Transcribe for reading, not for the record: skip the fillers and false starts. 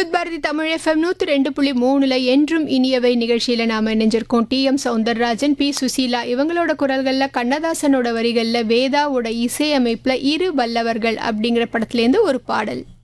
Vividh Bharathi Tamil FM 102.3 என்றும் இனியவை நிகழ்ச்சியில் நாம் இணைஞ்சிருக்கோம். டி.எம். சௌந்தரராஜன், பி. சுசீலா இவங்களோட குரல்களில், கண்ணதாசனோட வரிகளில், வேதாவோட இசையமைப்பில் இரு வல்லவர்கள் அப்படிங்கிற படத்துலேருந்து ஒரு பாடல்.